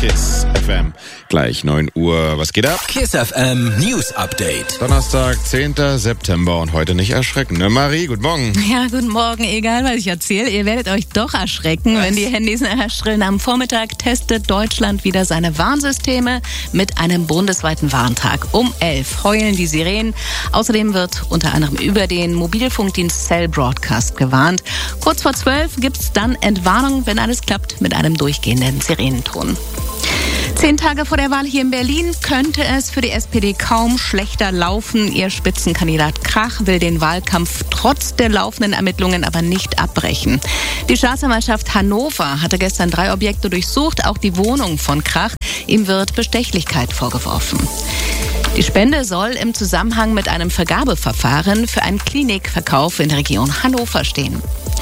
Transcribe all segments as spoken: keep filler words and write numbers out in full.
Kiss F M. Gleich neun Uhr. Was geht ab? Kiss F M News Update. Donnerstag, zehnter September und heute nicht erschrecken. Ne, Marie? Guten Morgen. Ja, guten Morgen. Egal, was ich erzähle, ihr werdet euch doch erschrecken, was? Wenn die Handys nachher schrillen. Am Vormittag testet Deutschland wieder seine Warnsysteme mit einem bundesweiten Warntag. Um elf heulen die Sirenen. Außerdem wird unter anderem über den Mobilfunkdienst Cell Broadcast gewarnt. Kurz vor zwölf gibt's dann Entwarnung, wenn alles klappt, mit einem durchgehenden Sirenenton. Zehn Tage vor der Wahl hier in Berlin könnte es für die S P D kaum schlechter laufen. Ihr Spitzenkandidat Krach will den Wahlkampf trotz der laufenden Ermittlungen aber nicht abbrechen. Die Staatsanwaltschaft Hannover hatte gestern drei Objekte durchsucht, auch die Wohnung von Krach. Ihm wird Bestechlichkeit vorgeworfen. Die Spende soll im Zusammenhang mit einem Vergabeverfahren für einen Klinikverkauf in der Region Hannover stehen.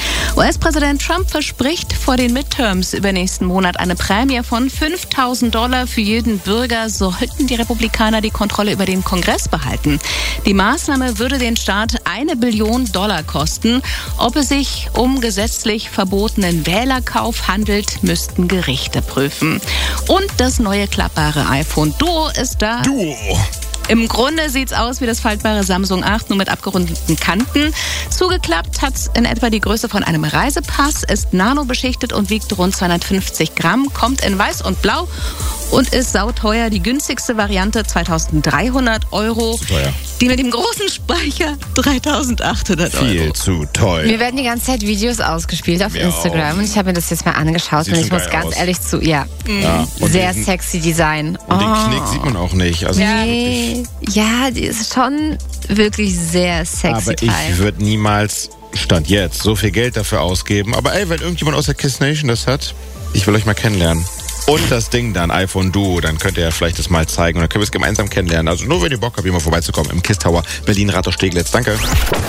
U S-Präsident Trump verspricht vor den Midterms übernächsten Monat eine Prämie von fünftausend Dollar für jeden Bürger, sollten die Republikaner die Kontrolle über den Kongress behalten. Die Maßnahme würde den Staat eine Billion Dollar kosten. Ob es sich um gesetzlich verbotenen Wählerkauf handelt, müssten Gerichte prüfen. Und das neue klappbare iPhone Duo ist da. Duo. Im Grunde sieht's aus wie das faltbare Samsung acht, nur mit abgerundeten Kanten. Zugeklappt hat's in etwa die Größe von einem Reisepass, ist nanobeschichtet und wiegt rund zweihundertfünfzig Gramm, kommt in weiß und blau und ist sauteuer. Die günstigste Variante zweitausenddreihundert Euro. Zu teuer. Die mit dem großen Speicher dreitausendachthundert Euro. Viel zu teuer. Mir werden die ganze Zeit Videos ausgespielt auf Mir Instagram auch. und ich habe mir das jetzt mal angeschaut Sieht und ich schon muss geil ganz aus. ehrlich zu, ja, Ja, und sehr den, sexy Design. Und den Oh. Knick sieht man auch nicht. Also Nee, ja, die ist schon wirklich sehr sexy. aber Teil. ich würde niemals, Stand jetzt, so viel Geld dafür ausgeben. Aber ey, wenn irgendjemand aus der Kiss Nation das hat, ich will euch mal kennenlernen. Und das Ding dann, iPhone Duo, dann könnt ihr ja vielleicht das mal zeigen und dann können wir es gemeinsam kennenlernen. Also nur wenn ihr Bock habt, hier mal vorbeizukommen im Kiss Tower, Berlin, Rathaus Steglitz. Danke.